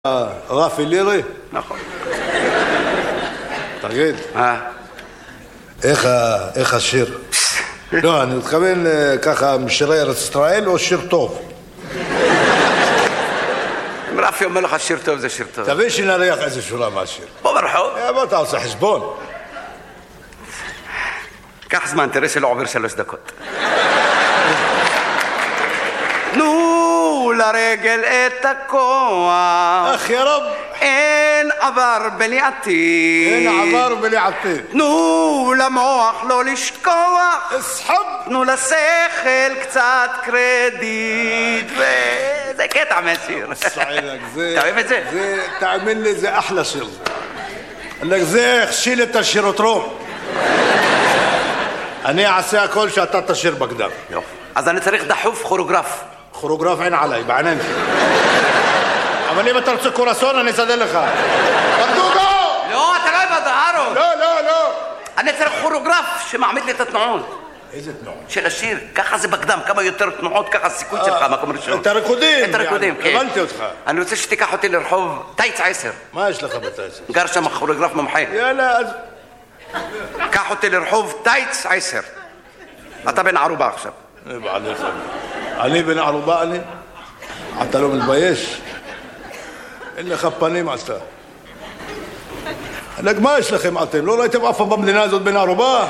רפי לירי? נכון. תגיד, איך השיר? לא, אני מתכוון ככה משירי ארץ ישראל או שיר טוב? אם רפי אומר לך שיר טוב זה שיר טוב. תביא שנריח איזה שורה מהשיר. פה ברחוב. בוא אתה עושה חשבון. קח זמן, תראה שלא עובר 3 דקות. תנו לרגל את הכוח, אך יא רב, אין עבר בלי עתיד, אין עבר בלי עתיד. תנו למוח לא לשכוח, אסחב. תנו לשכל קצת קרדיט. וזה קטע מהשיר. אתה אוהב את זה? תאמין לי, זה אחלה שיר. זה הכשיל את השירותרום. אני אעשה הכל שאתה תשיר בקדם. יופי. אז אני צריך דחוף כוריאוגרף. כוריאוגרף אין עליי, בעיניים שלי. אבל אם אתה רוצה קורסון, אני אסדר לך. ברדוגו! לא, אתה לא הבנת, אהרון. לא. אני צריך כוריאוגרף שמעמיד לי את התנועות. איזה תנועות? של השיר. ככה זה בקדם. כמה יותר תנועות, ככה הסיכוי שלך, מקום ראשון. את הריקודים. את הריקודים, כן. הבנתי אותך. אני רוצה שתיקח אותי לרחוב טייץ 10. מה יש לך בטייץ? גר שם כוריאוגרף מומחה. יאללה, אז... קח אותי לרחוב טייץ 10. אתה בן ערובה עכשיו. אני בן ערובה, אני? אתה לא מתבייש? אין לך פנים אתה. מה יש לכם אתם? לא ראיתם אף פעם במדינה הזאת בן ערובה?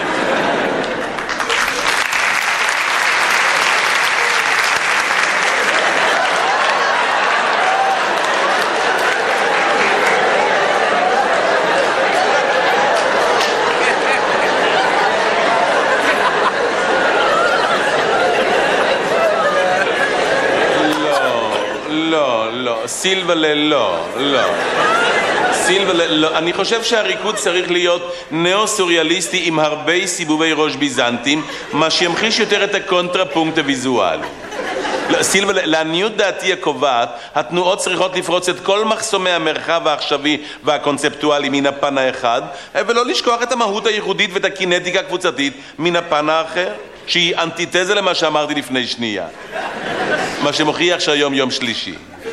סילבלה, לא. סילבלה, לא. אני חושב שהריקוד צריך להיות נאו-סוריאליסטי עם הרבה סיבובי ראש ביזנטים, מה שימחיש יותר את הקונטרפונקט הוויזואלי. סילבלה, לעניות דעתי הקובעת, התנועות צריכות לפרוץ את כל מחסומי המרחב העכשווי והקונספטואלי מן הפן האחד, ולא לשכוח את המהות הייחודית ואת הקינטיקה הקבוצתית מן הפן האחר, שהיא אנטיתזה למה שאמרתי לפני שנייה. מה שמוכיח שהיום יום שלישי.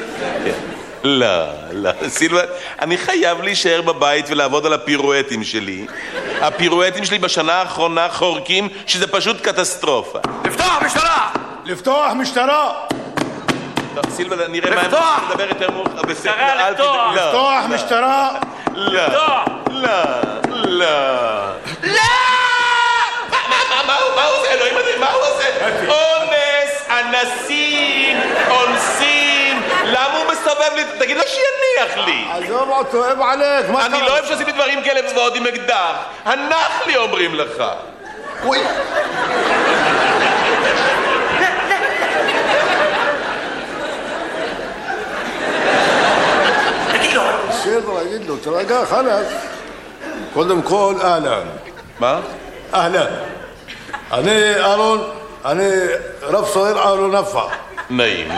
לא, סילבה, אני חייב להישאר בבית ולעבוד על הפירואטים שלי. הפירואטים שלי בשנה האחרונה חורקים שזה פשוט קטסטרופה. לפתוח משטרה! טוב, סילבה, נראה מה אני מדבר יותר מאוחר. משטרה, לפתוח משטרה! לא! מה הוא עושה? אלוהים אדירים, מה הוא עושה? אונס, אנסים, אונסים. למה הוא מסתובב לי? תגיד לו שיניח לי. עזוב אותו, אוהב עליך. אני לא אוהב שעשיתי דברים כאלה ועוד עם אקדח. הנח לי אומרים לך. אוי. תגיד לו, תרגע, חלאס. קודם כל, אהלן. מה? אהלן. אני אהרון, אני רב סוהר אהרון נפח. נעים.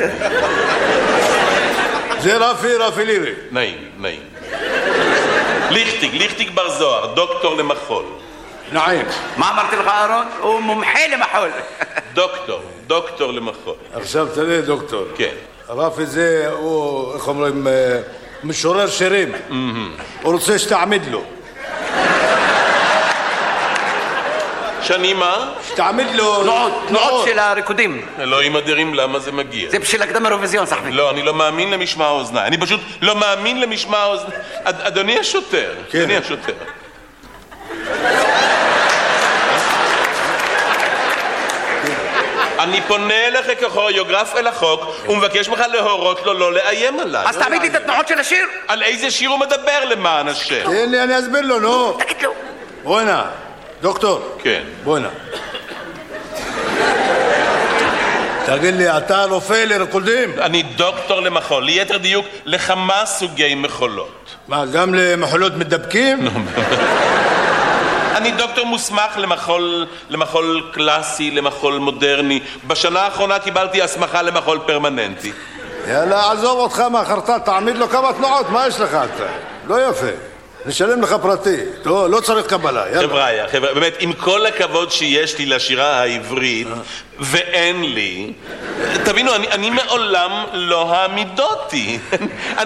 זה רפי לירי. נעים. ליכטיג בר זוהר, דוקטור למחול. נעים. מה אמרתי לך, אהרון? הוא מומחה למחול. דוקטור למחול. עכשיו תראה, דוקטור. כן. רפי זה, הוא, איך אומרים, משורר שירים. הוא רוצה שתעמיד לו. שאני מה? שתעמיד לו... תנועות של הריקודים. אלוהים אדירים, למה זה מגיע? זה בשביל הקדם אירוויזיון, סחבי. לא, אני לא מאמין למשמע האוזניים. אני פשוט לא מאמין למשמע האוזניים. אדוני השוטר. כן. אדוני השוטר. אני פונה אליך ככוריאוגרף אל החוק ומבקש ממך להורות לו לא לאיים עליי. אז תעמיד לי את התנועות של השיר. על איזה שיר הוא מדבר למען השם? תן לי, אני אסביר לו, נו. תגיד לו. בוא הנה, דוקטור. כן. בוא הנה. תגיד לי, אתה רופא לריקודים? אני דוקטור למחול, ליתר דיוק לכמה סוגי מחולות. מה, גם למחולות מדבקים? אני דוקטור מוסמך למחול קלאסי, למחול מודרני. בשנה האחרונה קיבלתי הסמכה למחול פרמננטי. יאללה, עזוב אותך מהחרטה, תעמיד לו כמה תנועות, מה יש לך אתה? לא יפה. נשלם לך פרטי. לא צריך קבלה, יאללה. חבר'ה, באמת, עם כל הכבוד שיש לי לשירה העברית, ואין לי, תבינו, אני מעולם לא העמידותי.